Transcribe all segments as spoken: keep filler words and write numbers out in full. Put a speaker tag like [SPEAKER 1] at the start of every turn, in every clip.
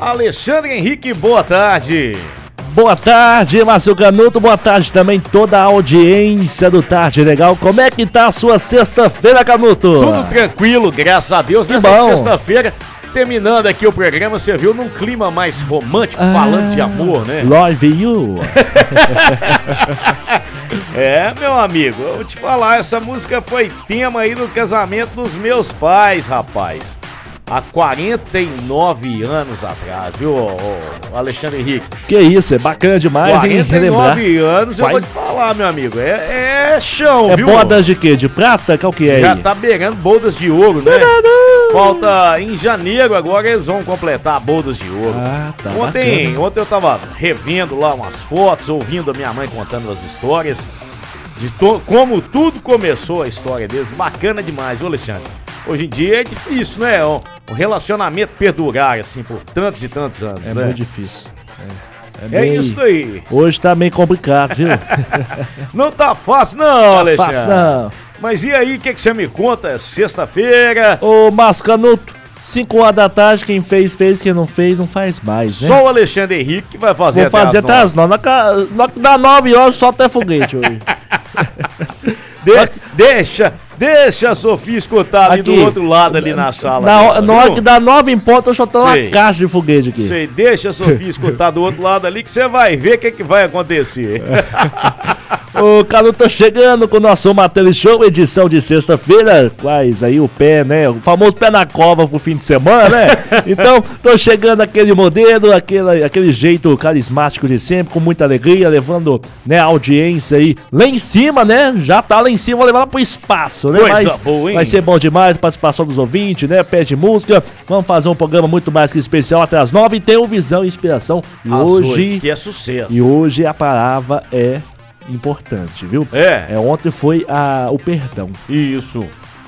[SPEAKER 1] Alexandre Henrique, boa tarde.
[SPEAKER 2] Boa tarde, Márcio Canuto, boa tarde também toda a audiência do Tarde Legal. Como é que tá a sua sexta-feira, Canuto?
[SPEAKER 1] Tudo tranquilo, graças a Deus.
[SPEAKER 2] Que
[SPEAKER 1] Nessa
[SPEAKER 2] bom.
[SPEAKER 1] Sexta-feira, terminando aqui o programa, você viu, num clima mais romântico,
[SPEAKER 2] Ah,
[SPEAKER 1] falando de amor, né?
[SPEAKER 2] Love you.
[SPEAKER 1] É, meu amigo, eu vou te falar, essa música foi tema aí no casamento dos meus pais, rapaz. Há quarenta e nove anos atrás, viu, ô, ô, Alexandre Henrique?
[SPEAKER 2] Que isso, é bacana demais, hein?
[SPEAKER 1] quarenta e
[SPEAKER 2] Relembrar.
[SPEAKER 1] nove anos, eu
[SPEAKER 2] Vai.
[SPEAKER 1] vou te falar, meu amigo, é, é chão,
[SPEAKER 2] É
[SPEAKER 1] viu?
[SPEAKER 2] bodas de quê? De prata? Qual que é
[SPEAKER 1] Já
[SPEAKER 2] aí?
[SPEAKER 1] tá beirando bodas de ouro,
[SPEAKER 2] Será
[SPEAKER 1] né?
[SPEAKER 2] não?
[SPEAKER 1] Falta em janeiro, agora eles vão completar bodas de ouro.
[SPEAKER 2] Ah, tá
[SPEAKER 1] Ontem,
[SPEAKER 2] bacana.
[SPEAKER 1] ontem eu tava revendo lá umas fotos, ouvindo a minha mãe contando as histórias de to- como tudo começou a história deles. Bacana demais, viu, Alexandre? Hoje em dia é difícil, né? Um um relacionamento perdurar, assim, por tantos e tantos anos,
[SPEAKER 2] É
[SPEAKER 1] né?
[SPEAKER 2] muito difícil. É,
[SPEAKER 1] É
[SPEAKER 2] bem-
[SPEAKER 1] isso aí.
[SPEAKER 2] Hoje tá meio complicado, viu?
[SPEAKER 1] Não tá fácil não, Alexandre.
[SPEAKER 2] Fácil não.
[SPEAKER 1] Mas e aí, o que, que você me conta? É sexta-feira,
[SPEAKER 2] Ô, Márcio Canuto, cinco horas da tarde, quem fez, fez, quem não fez, não faz mais, né?
[SPEAKER 1] só o Alexandre Henrique que vai fazer
[SPEAKER 2] Vou fazer
[SPEAKER 1] até
[SPEAKER 2] até
[SPEAKER 1] as
[SPEAKER 2] as nove. Na ca- na- Dá nove horas, só até foguete hoje.
[SPEAKER 1] De- deixa, deixa a Sofia escutar ali
[SPEAKER 2] Aqui,
[SPEAKER 1] do outro lado, ali na sala.
[SPEAKER 2] Na,
[SPEAKER 1] dela,
[SPEAKER 2] hora- na hora
[SPEAKER 1] viu?
[SPEAKER 2] que dá nove em ponto, eu só tô uma
[SPEAKER 1] Sei.
[SPEAKER 2] caixa de foguete aqui.
[SPEAKER 1] Sei, deixa a Sofia escutar do outro lado ali que você vai ver o que, que vai acontecer.
[SPEAKER 2] O Canuto tá chegando com o nosso Matheus Show, edição de sexta-feira. Quais aí o pé, né? O famoso pé na cova pro fim de semana, né? Então, tô chegando aquele modelo, aquele, aquele jeito carismático de sempre, com muita alegria, levando, né, a audiência aí lá em cima, né? Já tá lá em cima, vou levar lá pro espaço, né?
[SPEAKER 1] Coisa
[SPEAKER 2] Mas
[SPEAKER 1] boa, hein?
[SPEAKER 2] vai ser bom demais a participação dos ouvintes, né? Pé de música. Vamos fazer um programa muito mais que especial até as nove. E tem o Visão e Inspiração. E
[SPEAKER 1] Azul,
[SPEAKER 2] hoje,
[SPEAKER 1] que é sucesso.
[SPEAKER 2] e hoje a palavra é importante, viu?
[SPEAKER 1] É,
[SPEAKER 2] É, ontem foi a, o perdão.
[SPEAKER 1] isso.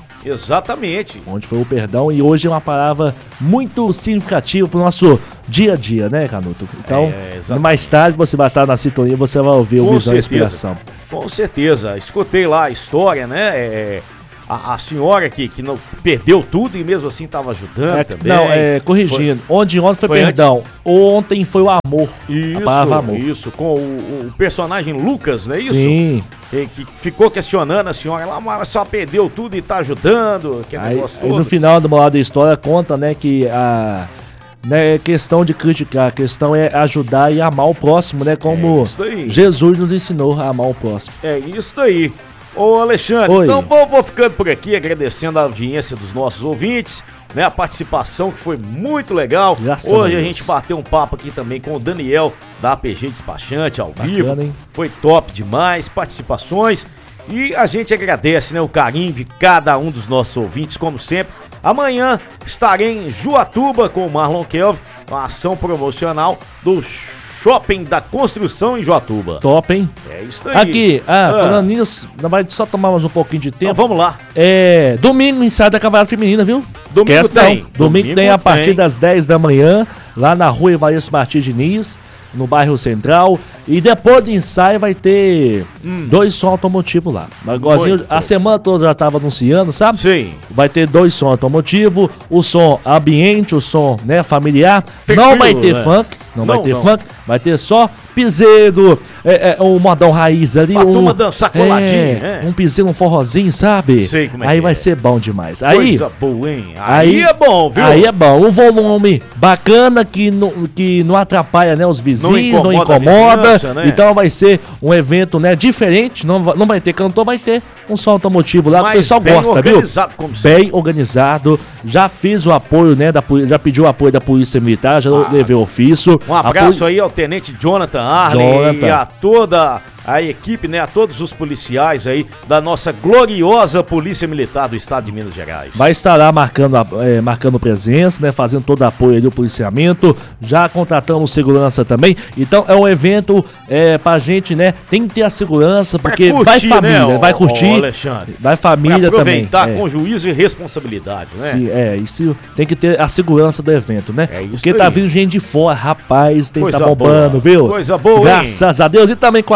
[SPEAKER 1] Exatamente.
[SPEAKER 2] Ontem foi o perdão e hoje é uma palavra muito significativa pro nosso dia a dia, né, Canuto? Então,
[SPEAKER 1] É, exatamente.
[SPEAKER 2] mais tarde você vai estar na sintonia, você vai ouvir o
[SPEAKER 1] Com
[SPEAKER 2] Visão e
[SPEAKER 1] certeza.
[SPEAKER 2] Inspiração.
[SPEAKER 1] Com certeza. Escutei lá a história, né? É, a, a senhora que, que não perdeu tudo e mesmo assim tava ajudando
[SPEAKER 2] É,
[SPEAKER 1] também.
[SPEAKER 2] não, é, corrigindo. Ontem, ontem foi,
[SPEAKER 1] Foi
[SPEAKER 2] perdão. Ontem foi o amor.
[SPEAKER 1] Isso,
[SPEAKER 2] a palavra amor.
[SPEAKER 1] isso, com o, o personagem Lucas, não é isso?
[SPEAKER 2] Sim.
[SPEAKER 1] E que ficou questionando a senhora lá, mas só perdeu tudo e tá ajudando, que
[SPEAKER 2] Aí,
[SPEAKER 1] negócio
[SPEAKER 2] aí
[SPEAKER 1] todo.
[SPEAKER 2] no final do lado da história conta, né, que a né, questão de criticar, a questão é ajudar e amar o próximo, né, como
[SPEAKER 1] É isso aí.
[SPEAKER 2] Jesus nos ensinou a amar o próximo.
[SPEAKER 1] É isso aí. Ô Alexandre,
[SPEAKER 2] Oi.
[SPEAKER 1] então vou, vou ficando por aqui agradecendo a audiência dos nossos ouvintes, né? A participação que foi muito legal.
[SPEAKER 2] Graças
[SPEAKER 1] Hoje
[SPEAKER 2] a
[SPEAKER 1] a,
[SPEAKER 2] Deus.
[SPEAKER 1] gente bateu um papo aqui também com o Daniel da A P G Despachante ao
[SPEAKER 2] Bacana,
[SPEAKER 1] vivo.
[SPEAKER 2] hein?
[SPEAKER 1] Foi top demais, participações. E a gente agradece, né, o carinho de cada um dos nossos ouvintes, como sempre. Amanhã estarei em Juatuba com o Marlon Kelvin, uma ação promocional do Shopping da Construção em Juatuba.
[SPEAKER 2] Top, hein?
[SPEAKER 1] É isso aí.
[SPEAKER 2] Aqui, ah,
[SPEAKER 1] Ah.
[SPEAKER 2] falando nisso, não vai só tomar mais um pouquinho de
[SPEAKER 1] Então
[SPEAKER 2] tempo.
[SPEAKER 1] vamos lá.
[SPEAKER 2] É, domingo, ensaio da Cavalhada Feminina, viu?
[SPEAKER 1] Domingo
[SPEAKER 2] Esquece
[SPEAKER 1] tem.
[SPEAKER 2] não. Domingo,
[SPEAKER 1] Domingo
[SPEAKER 2] tem a partir
[SPEAKER 1] tem.
[SPEAKER 2] das dez da manhã, lá na rua Evaristo Martins Diniz, no bairro Central. E depois do ensaio vai ter dois sons automotivos lá. Agorzinho,
[SPEAKER 1] Hum. Muito
[SPEAKER 2] a
[SPEAKER 1] bom.
[SPEAKER 2] semana toda já tava anunciando, sabe?
[SPEAKER 1] Sim.
[SPEAKER 2] Vai ter dois sons automotivos, o som ambiente, o som, né, familiar.
[SPEAKER 1] Tranquilo,
[SPEAKER 2] não vai ter
[SPEAKER 1] né?
[SPEAKER 2] funk, não, vai
[SPEAKER 1] Não,
[SPEAKER 2] ter
[SPEAKER 1] não.
[SPEAKER 2] funk, vai ter só piseiro, é, é, um modão raiz ali.
[SPEAKER 1] Pra
[SPEAKER 2] um,
[SPEAKER 1] turma dançar coladinho,
[SPEAKER 2] é,
[SPEAKER 1] né?
[SPEAKER 2] Um piseiro, um forrozinho, sabe?
[SPEAKER 1] Sei como é
[SPEAKER 2] Aí
[SPEAKER 1] que
[SPEAKER 2] vai
[SPEAKER 1] é.
[SPEAKER 2] ser bom demais. Aí,
[SPEAKER 1] Coisa boa, hein? Aí,
[SPEAKER 2] aí
[SPEAKER 1] é bom, viu?
[SPEAKER 2] Aí é bom. Um volume bacana que não, que não atrapalha, né, os vizinhos, não
[SPEAKER 1] incomoda
[SPEAKER 2] incomoda.
[SPEAKER 1] a vizinhança, né?
[SPEAKER 2] Então vai ser um evento, né, diferente. Não vai, não vai ter cantor, vai ter um som automotivo lá.
[SPEAKER 1] Mas
[SPEAKER 2] o pessoal
[SPEAKER 1] bem
[SPEAKER 2] gosta, viu?
[SPEAKER 1] organizado, como sempre.
[SPEAKER 2] Bem organizado. Já fiz o apoio, né, da, poli- já pediu o apoio da Polícia Militar, já
[SPEAKER 1] Ah,
[SPEAKER 2] levei o ofício.
[SPEAKER 1] Um abraço aí ao Tenente Jonathan Arley
[SPEAKER 2] Jonathan.
[SPEAKER 1] e a toda a equipe, né? A todos os policiais aí da nossa gloriosa Polícia Militar do Estado de Minas Gerais.
[SPEAKER 2] Vai estar lá marcando, a- é, marcando presença, né? Fazendo todo o apoio ali do policiamento. Já contratamos segurança também. Então é um evento é, pra gente, né? Tem que ter a segurança,
[SPEAKER 1] Pra
[SPEAKER 2] porque vai
[SPEAKER 1] curtir,
[SPEAKER 2] família,
[SPEAKER 1] né,
[SPEAKER 2] vai
[SPEAKER 1] ô-
[SPEAKER 2] curtir.
[SPEAKER 1] ô, Alexandre?
[SPEAKER 2] Vai
[SPEAKER 1] Pra
[SPEAKER 2] família também.
[SPEAKER 1] aproveitar
[SPEAKER 2] é.
[SPEAKER 1] com juízo e responsabilidade, né?
[SPEAKER 2] Sim, é, isso tem que ter a segurança do evento, né?
[SPEAKER 1] É isso
[SPEAKER 2] Porque tá
[SPEAKER 1] aí.
[SPEAKER 2] vindo gente de fora, rapaz, tem que
[SPEAKER 1] Coisa
[SPEAKER 2] tá bombando,
[SPEAKER 1] boa.
[SPEAKER 2] viu?
[SPEAKER 1] Coisa boa, hein?
[SPEAKER 2] Graças a Deus. E também com o apoio da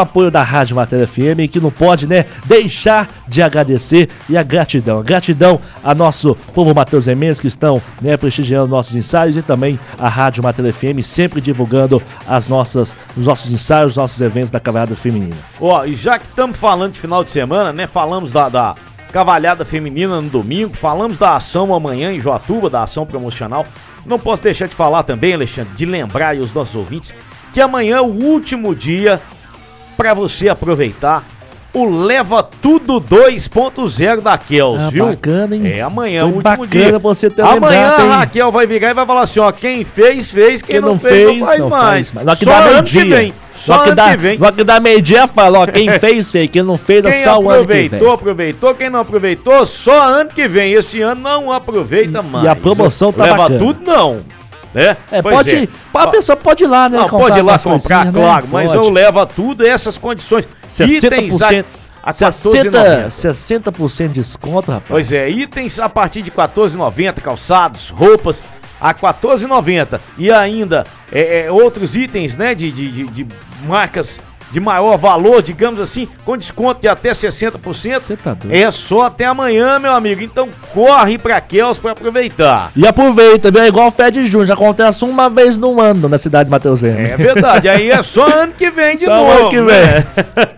[SPEAKER 2] Rádio Matéria F M, que não pode, né, deixar de agradecer, e a gratidão. A gratidão a nosso povo mateusense que estão, né, prestigiando nossos ensaios, e também a Rádio Matéria F M sempre divulgando as nossas, os nossos ensaios, os nossos eventos da Cavalhada Feminina.
[SPEAKER 1] Ó, e já que estamos falando de final de semana, né, falamos da, da Cavalhada Feminina no domingo, falamos da ação amanhã em Joatuba, da ação promocional. Não posso deixar de falar também, Alexandre, de lembrar aí os nossos ouvintes que amanhã é o último dia para você aproveitar o Leva Tudo dois ponto zero da Kels, ah, viu?
[SPEAKER 2] Bacana, hein?
[SPEAKER 1] É amanhã,
[SPEAKER 2] Foi
[SPEAKER 1] o último
[SPEAKER 2] bacana
[SPEAKER 1] dia.
[SPEAKER 2] Você ter
[SPEAKER 1] amanhã
[SPEAKER 2] lembrado,
[SPEAKER 1] a Raquel vai virar e vai falar assim, ó, quem fez, fez, quem, quem não, não fez, fez, não faz não mais.
[SPEAKER 2] Faz mais.
[SPEAKER 1] Só ano que vem. Só ano que vem.
[SPEAKER 2] Só que dá meio-dia fala, ó, quem fez, fez, quem não fez, é só o ano que vem.
[SPEAKER 1] Quem aproveitou, aproveitou, quem não aproveitou, só ano que vem. Esse ano não aproveita mais.
[SPEAKER 2] E a promoção tá
[SPEAKER 1] Leva
[SPEAKER 2] bacana.
[SPEAKER 1] tudo, não. É,
[SPEAKER 2] é, pode, é. A pessoa pode ir lá, né?
[SPEAKER 1] Não, pode ir lá comprar, claro, né? Mas
[SPEAKER 2] pode.
[SPEAKER 1] Eu levo tudo essas condições.
[SPEAKER 2] sessenta por cento,
[SPEAKER 1] a quatorze reais e noventa centavos.
[SPEAKER 2] sessenta por cento de desconto, rapaz.
[SPEAKER 1] Pois é, itens a partir de quatorze reais e noventa centavos, calçados, roupas a quatorze reais e noventa centavos. E ainda é, é, outros itens, né, de, de, de, de marcas de maior valor, digamos assim, com desconto de até sessenta por cento.
[SPEAKER 2] Você tá doido.
[SPEAKER 1] É só até amanhã, meu amigo. Então corre pra Kels pra aproveitar.
[SPEAKER 2] E aproveita, viu? É igual o Fed de Junho, já acontece uma vez no ano na cidade de Mateusense.
[SPEAKER 1] É verdade, aí é só ano que vem de
[SPEAKER 2] só
[SPEAKER 1] novo.
[SPEAKER 2] ano que vem.
[SPEAKER 1] Né?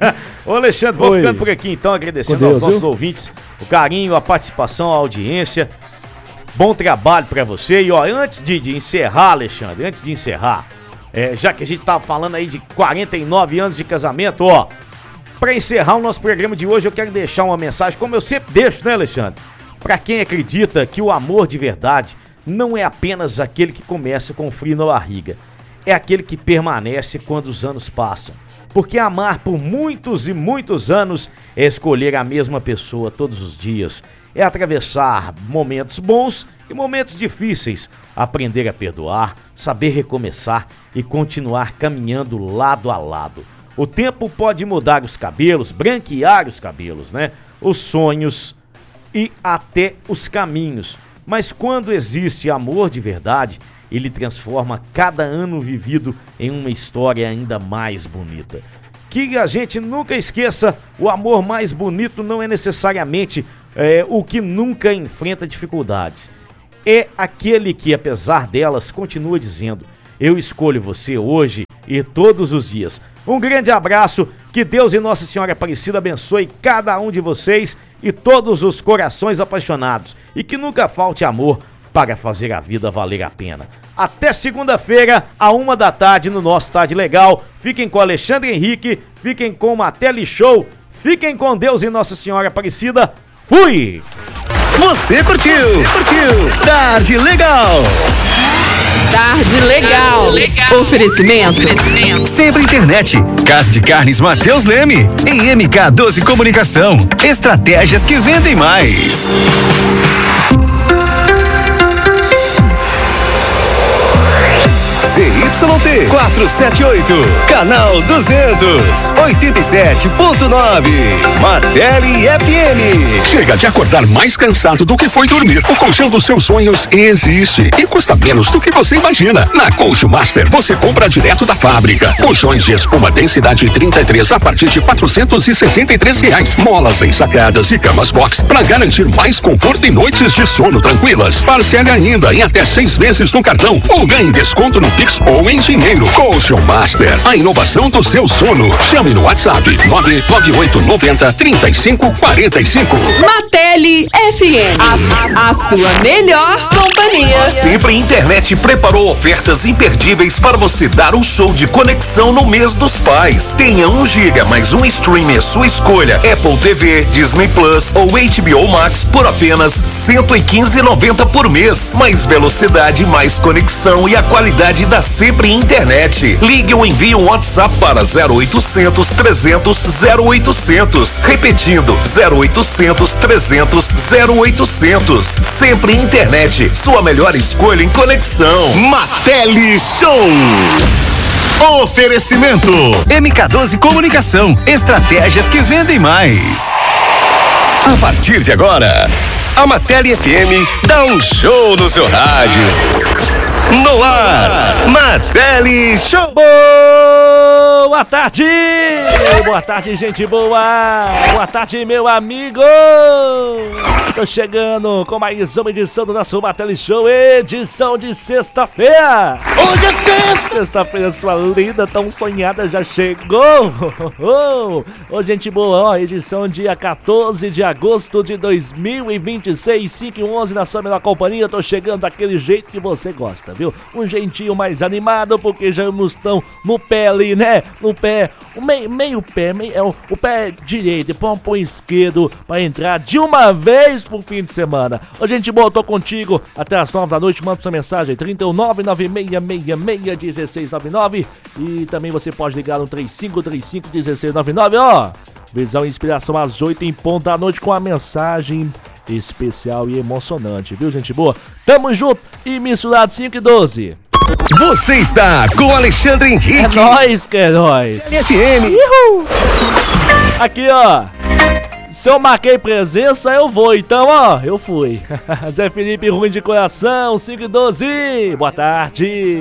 [SPEAKER 1] Ô Alexandre, vou
[SPEAKER 2] Oi.
[SPEAKER 1] ficando por aqui então, agradecendo
[SPEAKER 2] Deus,
[SPEAKER 1] aos nossos
[SPEAKER 2] viu?
[SPEAKER 1] ouvintes, o carinho, a participação, a audiência. Bom trabalho pra você. E ó, antes de, de encerrar, Alexandre, antes de encerrar, É, já que a gente tava falando aí de quarenta e nove anos de casamento, ó, pra encerrar o nosso programa de hoje, eu quero deixar uma mensagem, como eu sempre deixo, né, Alexandre? Pra quem acredita que o amor de verdade não é apenas aquele que começa com frio na barriga, é aquele que permanece quando os anos passam. Porque amar por muitos e muitos anos é escolher a mesma pessoa todos os dias, é atravessar momentos bons e momentos difíceis, aprender a perdoar, saber recomeçar e continuar caminhando lado a lado. O tempo pode mudar os cabelos, branquear os cabelos, né? Os sonhos e até os caminhos. Mas quando existe amor de verdade, ele transforma cada ano vivido em uma história ainda mais bonita. Que a gente nunca esqueça, o amor mais bonito não é necessariamente é, o que nunca enfrenta dificuldades. É aquele que, apesar delas, continua dizendo: eu escolho você hoje e todos os dias. Um grande abraço, que Deus e Nossa Senhora Aparecida abençoe cada um de vocês e todos os corações apaixonados. E que nunca falte amor para fazer a vida valer a pena. Até segunda-feira, a uma da tarde, no nosso Tarde Legal. Fiquem com Alexandre Henrique, fiquem com o Mateli Show, fiquem com Deus e Nossa Senhora Aparecida. Fui!
[SPEAKER 3] Você curtiu? Você curtiu? Tarde Legal!
[SPEAKER 4] Tarde Legal. Tarde Legal. Oferecimento. Oferecimento.
[SPEAKER 3] Sempre Internet. Casa de Carnes Matheus Leme. Em M K doze Comunicação. Estratégias que vendem mais. Z Y T quatrocentos e setenta e oito, canal duzentos, oitenta e sete ponto nove, Martelli F M.
[SPEAKER 5] Chega de acordar mais cansado do que foi dormir. O colchão dos seus sonhos existe e custa menos do que você imagina. Na Colchão Master você compra direto da fábrica. Colchões de espuma densidade trinta e três a partir de quatrocentos e sessenta e três reais. Molas ensacadas e camas box para garantir mais conforto e noites de sono tranquilas. Parcele ainda em até seis vezes no cartão ou ganhe desconto no Pix ou em dinheiro. Colchão Master, a inovação do seu sono. Chame no WhatsApp nove nove oito nove zero, três cinco quatro cinco.
[SPEAKER 4] Martelli F M, a, a sua melhor companhia.
[SPEAKER 3] Sempre Internet preparou ofertas imperdíveis para você dar um show de conexão no mês dos pais. Tenha um giga mais um streamer sua escolha, Apple T V, Disney Plus ou H B O Max por apenas cento e quinze reais e noventa centavos por mês. Mais velocidade, mais conexão e a qualidade da Sempre Internet. Ligue ou envie um WhatsApp para zero oitocentos, trezentos, zero oitocentos. Repetindo, zero oitocentos, trezentos, zero oitocentos. Sempre Internet, sua melhor escolha em conexão. Martelli Show. Oferecimento M K doze Comunicação, estratégias que vendem mais. A partir de agora, a Martelli F M dá um show no seu rádio. No ar, Martele Show.
[SPEAKER 2] Boa tarde! Boa tarde, gente boa! Boa tarde, meu amigo! Tô chegando com mais uma edição do nosso Martele Show, edição de sexta-feira!
[SPEAKER 3] Hoje é sexta!
[SPEAKER 2] Sexta-feira, sua linda, tão sonhada, já chegou! Ô, gente boa, ó, edição dia quatorze de agosto de dois mil e vinte e seis, cinco e onze na sua melhor companhia. Tô chegando daquele jeito que você gosta, viu? Um jeitinho mais animado, porque já estão no pé ali, né? No pé, o meio, meio pé, meio, é o, o pé direito, põe o esquerdo pra entrar de uma vez pro fim de semana. Ô, gente boa, tô contigo até as nove da noite. Manda sua mensagem, trinta e um, nove nove seis seis seis, um seis nove nove. E também você pode ligar no três cinco três cinco, um seis nove nove, ó. Visão e inspiração às oito em ponto da noite com a mensagem especial e emocionante, viu, gente boa? Tamo junto e misturado cinco e doze.
[SPEAKER 3] Você está com Alexandre
[SPEAKER 2] É
[SPEAKER 3] Henrique.
[SPEAKER 2] nóis, que é nóis.
[SPEAKER 3] F M.
[SPEAKER 2] Uhul. Aqui, ó. Se eu marquei presença, eu vou. Então, ó, eu fui. Zé Felipe Ruim de Coração, cinco e doze. Boa tarde.